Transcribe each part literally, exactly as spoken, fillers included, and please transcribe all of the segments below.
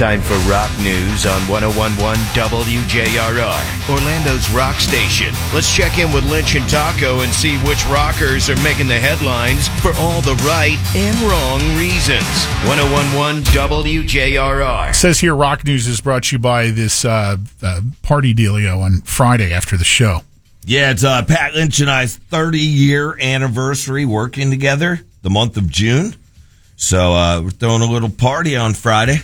Time for rock news on one oh one point one W J R R, Orlando's rock station. Let's check in with Lynch and Taco and see which rockers are making the headlines for all the right and wrong reasons. one oh one point one W J R R. It says here rock news is brought to you by this uh, uh, party dealio on Friday after the show. Yeah, it's uh, Pat Lynch and I's thirty-year anniversary working together, the month of June. So uh, we're throwing a little party on Friday,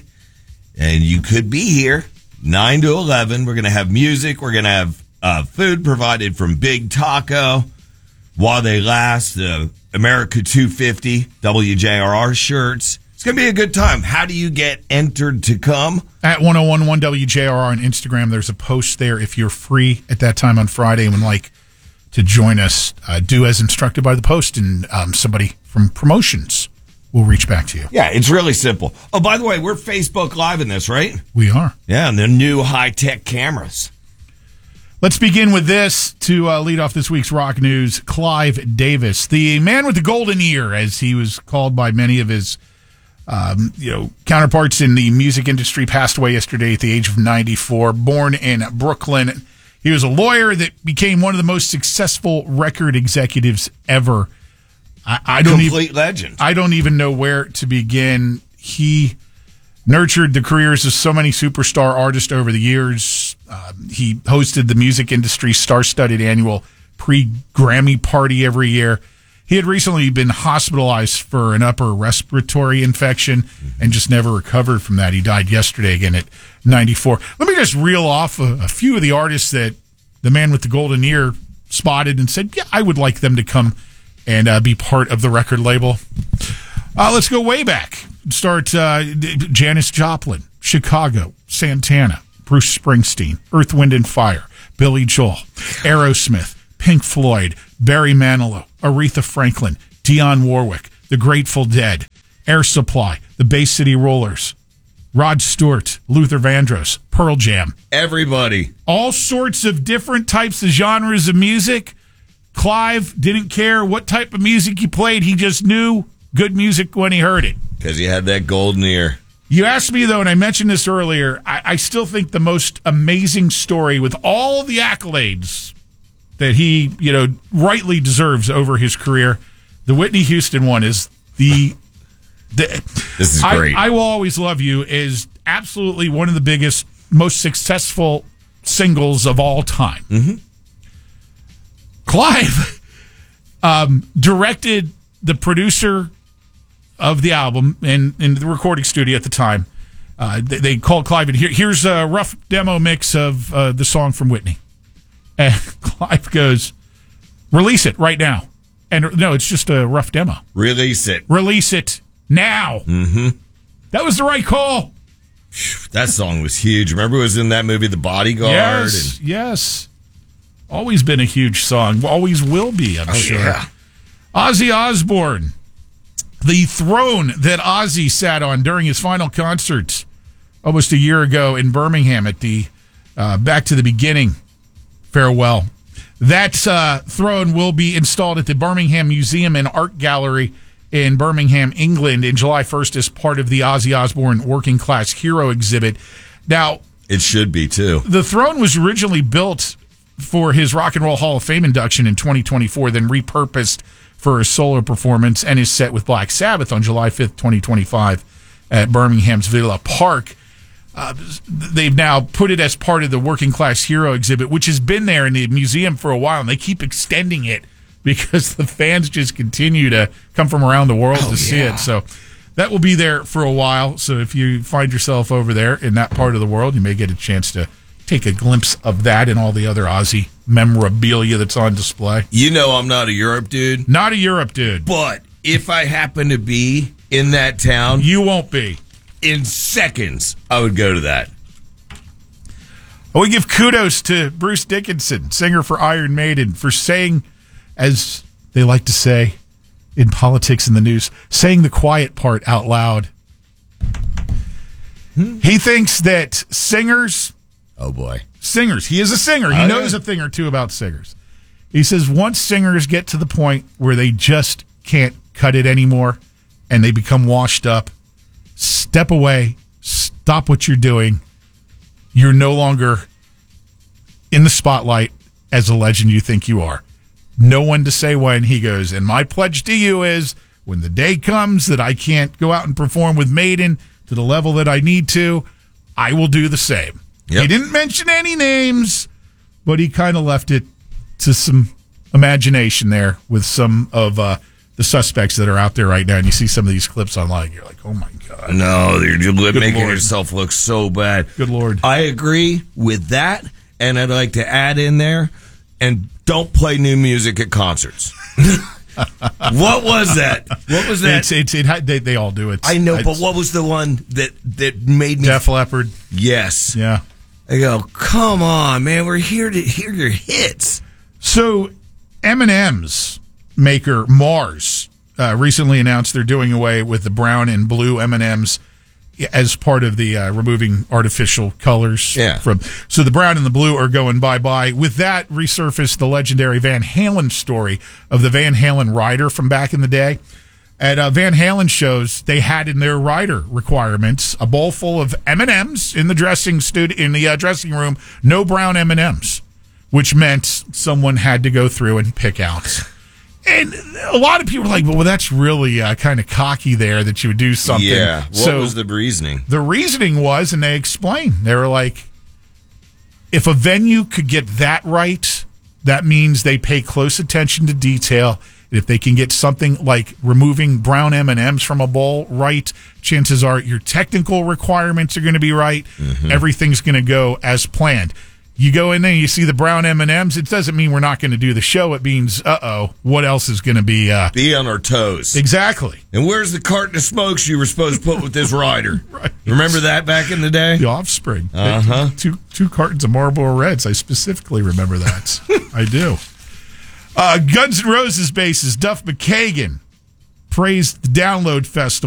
and you could be here, nine to eleven. We're going to have music. We're going to have uh, food provided from Big Taco while they last, uh, America two fifty, W J R R shirts. It's going to be a good time. How do you get entered to come? At one oh one point one W J R R on Instagram, there's a post there. If you're free at that time on Friday and would like to join us, uh, do as instructed by the post, and um, somebody from promotions will reach back to you. Yeah, it's really simple. Oh, by the way, we're Facebook Live in this, right? We are. Yeah, and the new high-tech cameras. Let's begin with this to uh, lead off this week's rock news. Clive Davis, the man with the golden ear, as he was called by many of his um, you know, counterparts in the music industry, passed away yesterday at the age of ninety-four. Born in Brooklyn, he was a lawyer that became one of the most successful record executives ever. I, I don't Complete even, legend. I don't even know where to begin. He nurtured the careers of so many superstar artists over the years. Uh, he hosted the music industry's star-studded annual pre-Grammy party every year. He had recently been hospitalized for an upper respiratory infection and just never recovered from that. He died yesterday again at ninety-four. Let me just reel off a, a few of the artists that the man with the golden ear spotted and said, yeah, I would like them to come and uh, be part of the record label. Uh, let's go way back. Start uh, Janis Joplin, Chicago, Santana, Bruce Springsteen, Earth, Wind and Fire, Billy Joel, Aerosmith, Pink Floyd, Barry Manilow, Aretha Franklin, Dionne Warwick, The Grateful Dead, Air Supply, the Bay City Rollers, Rod Stewart, Luther Vandross, Pearl Jam. Everybody. All sorts of different types of genres of music. Clive didn't care what type of music he played. He just knew good music when he heard it. Because he had that golden ear. You asked me, though, and I mentioned this earlier, I, I still think the most amazing story with all the accolades that he, you know, rightly deserves over his career, the Whitney Houston one is the... the this is great. I, I Will Always Love You is absolutely one of the biggest, most successful singles of all time. Mm-hmm. Clive um, directed the producer of the album in, in the recording studio at the time. Uh, they, they called Clive, and here, here's a rough demo mix of uh, the song from Whitney. And Clive goes, release it right now. And no, it's just a rough demo. Release it. Release it now. Mm-hmm. That was the right call. That song was huge. Remember it was in that movie, The Bodyguard? Yes, and- yes. Always been a huge song. Always will be, I'm oh, sure. Yeah. Ozzy Osbourne. The throne that Ozzy sat on during his final concert almost a year ago in Birmingham at the uh, Back to the Beginning farewell. That uh, throne will be installed at the Birmingham Museum and Art Gallery in Birmingham, England, in July first as part of the Ozzy Osbourne Working Class Hero exhibit. Now, it should be, too. The throne was originally built for his Rock and Roll Hall of Fame induction in twenty twenty-four, then repurposed for a solo performance, and is set with Black Sabbath on July fifth, twenty twenty-five at Birmingham's Villa Park. Uh, they've now put it as part of the Working Class Hero exhibit, which has been there in the museum for a while, and they keep extending it because the fans just continue to come from around the world oh, to see yeah. it. So that will be there for a while. So if you find yourself over there in that part of the world, you may get a chance to take a glimpse of that and all the other Ozzy memorabilia that's on display. You know I'm not a Europe dude. Not a Europe dude. But if I happen to be in that town... You won't be. In seconds, I would go to that. Well, we give kudos to Bruce Dickinson, singer for Iron Maiden, for saying, as they like to say in politics and the news, saying the quiet part out loud. Hmm. He thinks that singers... Oh, boy. Singers. He is a singer. He oh, knows yeah. a thing or two about singers. He says once singers get to the point where they just can't cut it anymore and they become washed up, step away, stop what you're doing. You're no longer in the spotlight as a legend you think you are. No one to say when. He goes, and my pledge to you is when the day comes that I can't go out and perform with Maiden to the level that I need to, I will do the same. Yep. He didn't mention any names, but he kind of left it to some imagination there with some of uh, the suspects that are out there right now. And you see some of these clips online. You're like, oh, my God. No, you're Good making Lord. yourself look so bad. Good Lord. I agree with that, and I'd like to add in there, and don't play new music at concerts. What was that? What was that? It's, it's, it, had- they, they all do it. I know, It's but what was the one that, that made me... Def Leppard. Yes. Yeah. I go, come on, man. We're here to hear your hits. So M and M's maker Mars uh, recently announced they're doing away with the brown and blue M and M's as part of the uh, removing artificial colors. Yeah. From so the brown and the blue are going bye-bye. With that resurfaced the legendary Van Halen story of the Van Halen rider from back in the day. At uh, Van Halen shows, they had in their rider requirements a bowl full of M and M's in the dressing stud- in the uh, dressing room, no brown M and M's, which meant someone had to go through and pick out. And a lot of people are like, well, that's really uh, kind of cocky there that you would do something. Yeah. What so was the reasoning? the reasoning was, and they explained, they were like, if a venue could get that right, that means they pay close attention to detail. If they can get something like removing brown M and M's from a bowl right, chances are your technical requirements are going to be right. Mm-hmm. Everything's going to go as planned. You go in there and you see the brown M and M's, it doesn't mean we're not going to do the show. It means, uh-oh, what else is going to be... Uh, Be on our toes. Exactly. And where's the carton of smokes you were supposed to put with this rider? Right. Remember that back in the day? The Offspring. Uh-huh. Two, two cartons of Marlboro Reds. I specifically remember that. I do. Uh, Guns N' Roses bassist Duff McKagan praised the Download Festival.